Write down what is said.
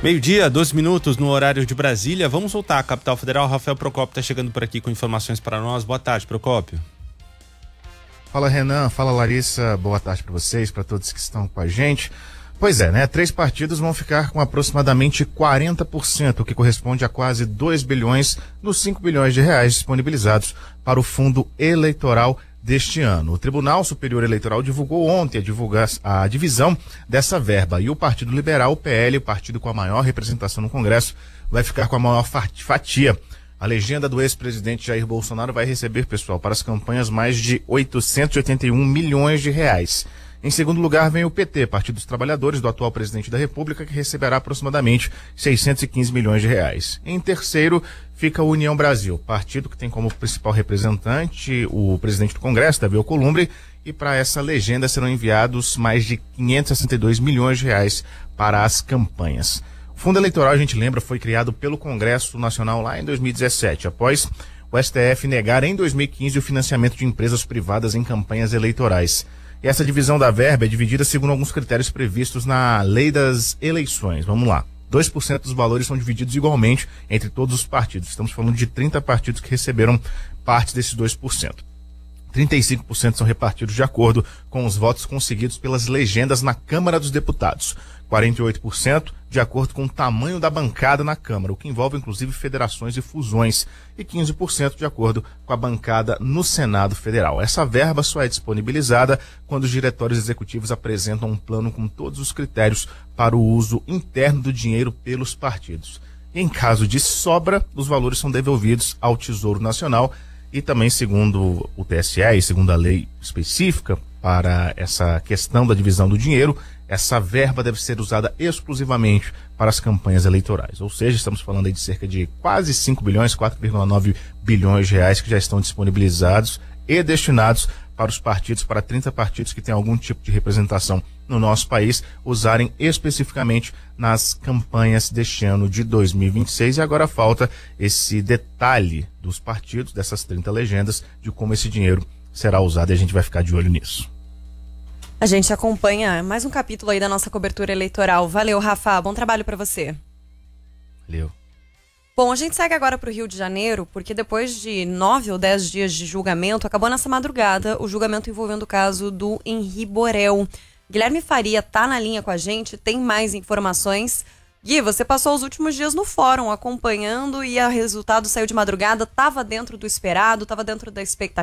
Meio-dia, 12 minutos no horário de Brasília. Vamos voltar à capital federal. Rafael Procópio está chegando por aqui com informações para nós. Boa tarde, Procópio. Fala, Renan. Fala, Larissa. Boa tarde para vocês, para todos que estão com a gente. Pois é, né? 3 partidos vão ficar com aproximadamente 40%, o que corresponde a quase 2 bilhões nos 5 bilhões de reais disponibilizados para o fundo eleitoral deste ano. O Tribunal Superior Eleitoral divulgou ontem a divisão dessa verba e o Partido Liberal, o PL, o partido com a maior representação no Congresso, vai ficar com a maior fatia. A legenda do ex-presidente Jair Bolsonaro vai receber, pessoal, para as campanhas mais de 881 milhões de reais. Em segundo lugar vem o PT, Partido dos Trabalhadores, do atual presidente da República, que receberá aproximadamente 615 milhões de reais. Em terceiro fica a União Brasil, partido que tem como principal representante o presidente do Congresso, Davi Alcolumbre, e para essa legenda serão enviados mais de 562 milhões de reais para as campanhas. O fundo eleitoral, a gente lembra, foi criado pelo Congresso Nacional lá em 2017, após o STF negar em 2015 o financiamento de empresas privadas em campanhas eleitorais. E essa divisão da verba é dividida segundo alguns critérios previstos na Lei das Eleições. Vamos lá. 2% dos valores são divididos igualmente entre todos os partidos. Estamos falando de 30 partidos que receberam parte desses 2%. 35% são repartidos de acordo com os votos conseguidos pelas legendas na Câmara dos Deputados. 48% de acordo com o tamanho da bancada na Câmara, o que envolve inclusive federações e fusões, e 15% de acordo com a bancada no Senado Federal. Essa verba só é disponibilizada quando os diretórios executivos apresentam um plano com todos os critérios para o uso interno do dinheiro pelos partidos. E em caso de sobra, os valores são devolvidos ao Tesouro Nacional e também, segundo o TSE e segundo a lei específica para essa questão da divisão do dinheiro, essa verba deve ser usada exclusivamente para as campanhas eleitorais. Ou seja, estamos falando aí de cerca de quase 5 bilhões, 4,9 bilhões de reais que já estão disponibilizados e destinados para os partidos, para 30 partidos que têm algum tipo de representação no nosso país, usarem especificamente nas campanhas deste ano de 2026. E agora falta esse detalhe dos partidos, dessas 30 legendas, de como esse dinheiro será usado, e a gente vai ficar de olho nisso. A gente acompanha mais um capítulo aí da nossa cobertura eleitoral. Valeu, Rafa. Bom trabalho para você. Valeu. Bom, a gente segue agora para o Rio de Janeiro, porque depois de 9 ou 10 dias de julgamento, acabou nessa madrugada o julgamento envolvendo o caso do Henri Borel. Guilherme Faria tá na linha com a gente, tem mais informações. Gui, você passou os últimos dias no fórum acompanhando e o resultado saiu de madrugada, estava dentro do esperado, estava dentro da expectativa.